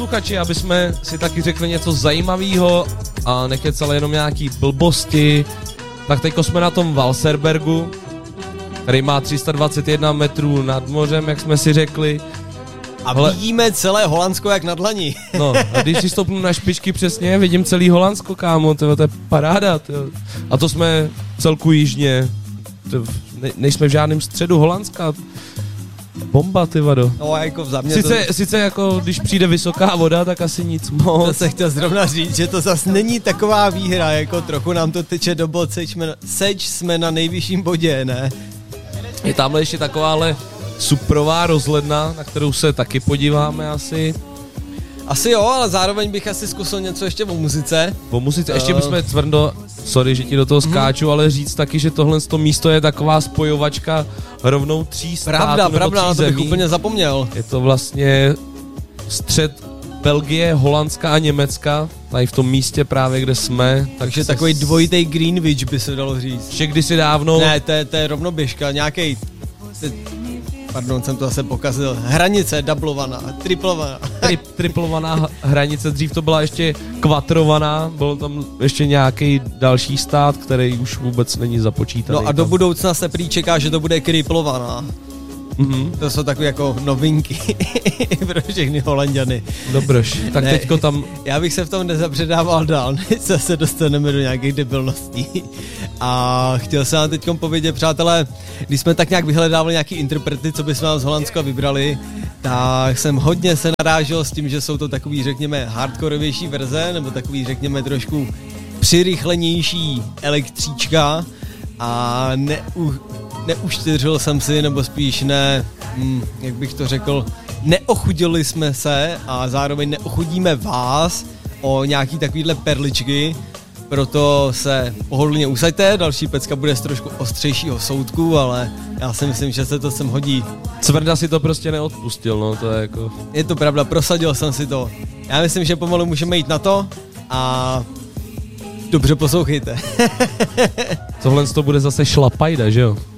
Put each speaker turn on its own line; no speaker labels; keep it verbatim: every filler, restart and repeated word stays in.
Posluchači, aby jsme si taky řekli něco zajímavého a nekecali jenom nějaký blbosti, tak teďko jsme na tom Valserbergu, který má tři sta dvacet jedna metrů nad mořem, jak jsme si řekli.
A Hle... vidíme celé Holandsko jak na dlani.
No, a když si stoupnu na špičky přesně, vidím celý Holandsko, kámo, tyjo, to je paráda, tyjo. A to jsme celku jižně, tyjo, ne, nejsme v žádném středu Holandska. Bomba, ty vado.
No, jako za mě
sice,
to...
sice jako, když přijde vysoká voda, tak asi nic moc.
To se chtěl zrovna říct, že to zase není taková výhra, jako trochu nám to teče do bod, seč jsme, seč jsme na nejvyšším bodě, ne?
Je tamhle ještě taková ale suprová rozhledna, na kterou se taky podíváme asi.
Asi jo, ale zároveň bych asi zkusil něco ještě o muzice.
O muzice, ještě bychom tvrdo, sorry, že ti do toho skáču, mm. ale říct taky, že tohle to místo je taková spojovačka rovnou tří států.
Pravda,
nebo
pravda,
tří
na to bych
zemí.
úplně zapomněl.
Je to vlastně střed Belgie, Holandska a Německa, tady v tom místě právě, kde jsme.
Takže takový dvojitý Greenwich by se dalo říct.
Ještě kdysi dávno.
Ne, to je, to je rovnoběžka, nějakej... Pardon, jsem to zase pokazil. Hranice dublovaná, triplovaná.
Tri, triplovaná hranice, dřív to byla ještě kvatrovaná, byl tam ještě nějaký další stát, který už vůbec není započítaný.
No a do budoucna se prý čeká, že to bude kriplovaná.
Mm-hmm.
To jsou takové jako novinky pro všechny Holanďany.
Dobroš, tak ne, teďko tam...
Já bych se v tom nezapředával dál, než se dostaneme do nějakých debilností. A chtěl jsem vám teďkom povědět, přátelé, když jsme tak nějak vyhledávali nějaký interprety, co bychom vám z Holandska vybrali, tak jsem hodně se narážel s tím, že jsou to takový, řekněme, hardkorovější verze, nebo takový, řekněme, trošku přirychlenější elektříčka a neu, neuštěřil jsem si, nebo spíš ne, hm, jak bych to řekl, neochudili jsme se a zároveň neochudíme vás o nějaký takovýhle perličky, proto se pohodlně usaďte, další pecka bude z trošku ostřejšího soudku, ale já si myslím, že se to sem hodí.
Cvrda si to prostě neodpustil, no, to je jako...
Je to pravda, prosadil jsem si to. Já myslím, že pomalu můžeme jít na to a dobře poslouchejte.
Tohle to bude zase šlapajda, že jo?